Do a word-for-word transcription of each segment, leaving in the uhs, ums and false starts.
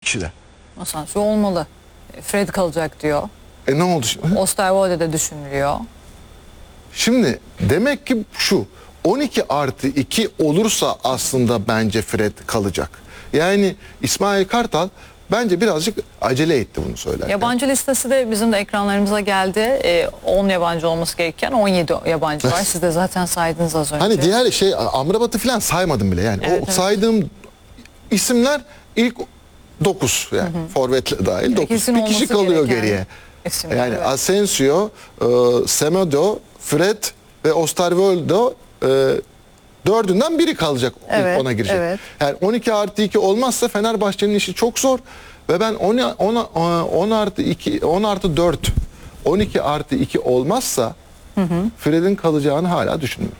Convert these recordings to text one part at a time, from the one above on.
kişide. Asensio olmalı. Fred kalacak diyor. E ne oldu şimdi? Osterwolde de düşünülüyor. Şimdi demek ki şu on iki artı iki olursa aslında bence Fred kalacak. Yani İsmail Kartal bence birazcık acele etti bunu söylerken. Yabancı listesi de bizim de ekranlarımıza geldi. Ee, on yabancı olması gereken on yedi yabancı var. Siz de zaten saydınız az önce. Hani diğer şey Amrabat'ı falan saymadım bile yani. Evet, o evet. saydığım isimler ilk dokuz yani forvetle dahil dokuz. Kesin Bir kişi olması kalıyor gereken geriye. isimler, Yani evet. Asensio, e, Semedo, Fred ve Osterwolde e, dördünden biri kalacak, Evet, ilk ona girecek. evet. Yani on iki artı iki olmazsa Fenerbahçe'nin işi çok zor ve ben on, on, on artı iki, on artı dört, on iki artı iki olmazsa Fred'in kalacağını hala düşünüyorum.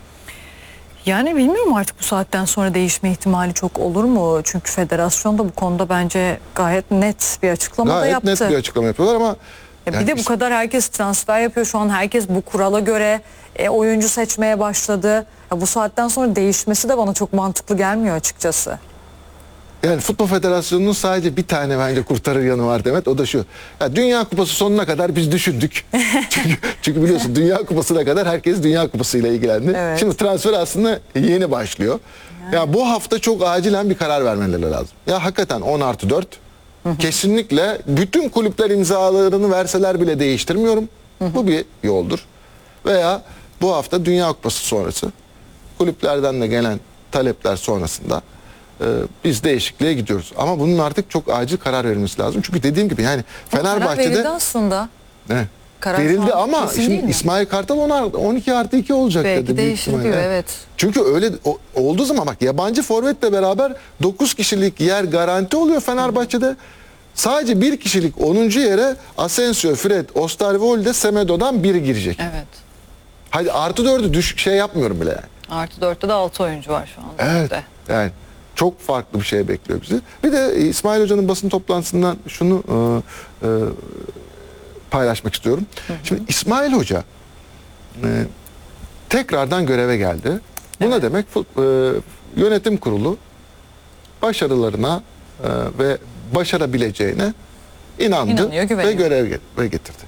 Yani bilmiyorum artık bu saatten sonra değişme ihtimali çok olur mu? Çünkü federasyon da bu konuda bence gayet net bir açıklama da Gayet yaptı. net bir açıklama yapıyorlar ama Ya yani bir de bu kadar herkes transfer yapıyor şu an, herkes bu kurala göre e, oyuncu seçmeye başladı. Ya bu saatten sonra değişmesi de bana çok mantıklı gelmiyor açıkçası. Yani Futbol Federasyonu'nun sadece bir tane bence kurtarır yanı var Demet. O da şu. Ya Dünya Kupası sonuna kadar biz düşündük. çünkü, çünkü biliyorsun Dünya Kupası'na kadar herkes Dünya Kupası ile ilgilendi. Evet. Şimdi transfer aslında yeni başlıyor. Yani. Ya bu hafta çok acilen bir karar vermeleri lazım. Ya hakikaten on artı dört. Kesinlikle bütün kulüpler imzalarını verseler bile değiştirmiyorum. Bu bir yoldur. Veya bu hafta Dünya Kupası sonrası kulüplerden de gelen talepler sonrasında Ee, biz değişikliğe gidiyoruz. Ama bunun artık çok acil karar verilmesi lazım. Çünkü dediğim gibi yani Fenerbahçe'de karar verildi Fenerbahçe'de aslında. ne? Karar Verildi şu an ama kesin değil şimdi mi? İsmail Kartal on iki artı iki olacak Belki dedi. büyük değişir ihtimalle. diyor, evet. Çünkü öyle o- olduğu zaman bak yabancı forvetle beraber dokuz kişilik yer garanti oluyor Fenerbahçe'de. Sadece bir kişilik onuncu yere Asensio, Fred, Osterwolde, Semedo'dan biri girecek. Evet. Hadi artı dördü düşük şey yapmıyorum bile yani. Artı dörtte de altı oyuncu var şu anda. Evet. Dörtte. Yani çok farklı bir şey bekliyor bizi. Bir de İsmail Hoca'nın basın toplantısından şunu e, e, paylaşmak istiyorum. Hı hı. Şimdi İsmail Hoca e, tekrardan göreve geldi. Bu Evet. ne demek? E, yönetim kurulu başarılarına e, ve başarabileceğine inandı İnanıyor, ve güveniyor. görev ve getirdi.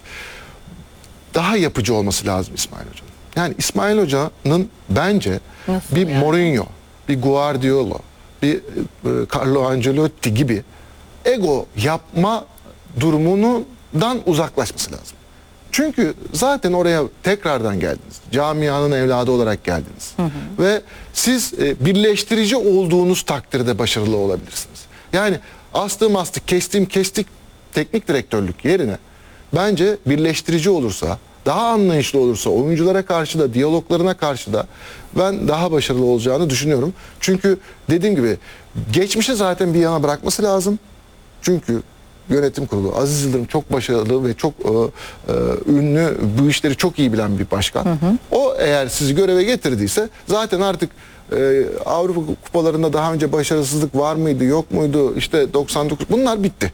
Daha yapıcı olması lazım İsmail Hoca'nın. Yani İsmail Hoca'nın bence Nasıl bir yani? Mourinho, bir Guardiola, bir e, Carlo Ancelotti gibi ego yapma durumundan uzaklaşması lazım. Çünkü zaten oraya tekrardan geldiniz. Camianın evladı olarak geldiniz. Hı hı. Ve siz e, birleştirici olduğunuz takdirde başarılı olabilirsiniz. Yani astığım astık, kestiğim kestik teknik direktörlük yerine bence birleştirici olursa, daha anlayışlı olursa, oyunculara karşı da, diyaloglarına karşı da ben daha başarılı olacağını düşünüyorum. Çünkü dediğim gibi geçmişi zaten bir yana bırakması lazım. Çünkü yönetim kurulu Aziz Yıldırım çok başarılı ve çok e, e, ünlü, bu işleri çok iyi bilen bir başkan. Hı hı. O eğer sizi göreve getirdiyse zaten artık e, Avrupa kupalarında daha önce başarısızlık var mıydı, yok muydu, işte doksan dokuz bunlar bitti.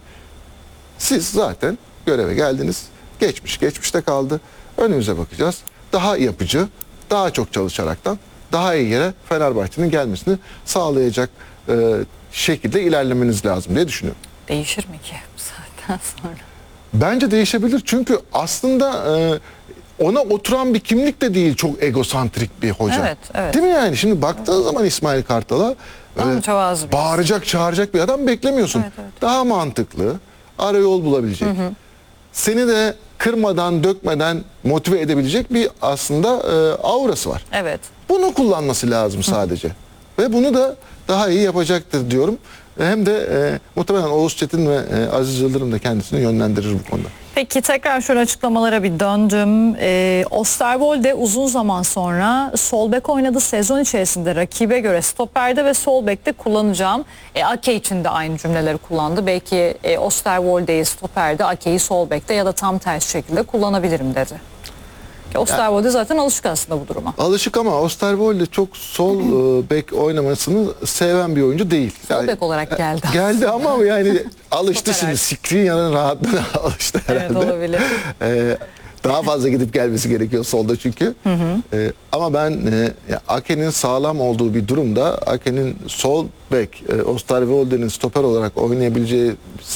Siz zaten göreve geldiniz. Geçmiş geçmişte kaldı. Önümüze bakacağız. Daha yapıcı, daha çok çalışaraktan daha iyi yere Fenerbahçe'nin gelmesini sağlayacak e, şekilde ilerlemeniz lazım diye düşünüyorum. Değişir mi ki bu saatten sonra? Bence değişebilir çünkü aslında e, ona oturan bir kimlik de değil, çok egosantrik bir hoca. Evet, evet. Değil mi yani? Şimdi baktığın zaman İsmail Kartal'a Tam e, mütevazı bir bağıracak, çağıracak bir adam beklemiyorsun. Evet, evet. Daha mantıklı, arayol bulabilecek. Hı hı. Seni de kırmadan, dökmeden motive edebilecek bir aslında e, aurası var. Evet. Bunu kullanması lazım sadece. Hı. Ve bunu da daha iyi yapacaktır diyorum. Hem de e, muhtemelen Oğuz Çetin ve e, Aziz Yıldırım da kendisini yönlendirir bu konuda. Peki tekrar şöyle açıklamalara bir döndüm. Ee, Osterwolde uzun zaman sonra sol bek oynadı. Sezon içerisinde rakibe göre stoperde ve sol bekte kullanacağım. E, Ake için de aynı cümleleri kullandı. Belki e, Osterwolde'yi stoperde, Ake'yi sol bekte ya da tam tersi şekilde kullanabilirim dedi. Osterwolde zaten alışık aslında bu duruma. Alışık ama Osterwolde çok sol e, bek oynamasını seven bir oyuncu değil. Sol Yani, bek olarak geldi. Geldi ama yani alıştı Çok şimdi. herhalde. Skriniar'ın rahatlığına alıştı herhalde. Evet, olabilir. E, daha fazla gidip gelmesi gerekiyor solda çünkü. Hı hı. E, ama ben e, Ake'nin sağlam olduğu bir durumda Ake'nin sol bek, e, Osterwolde'nin stoper olarak oynayabileceği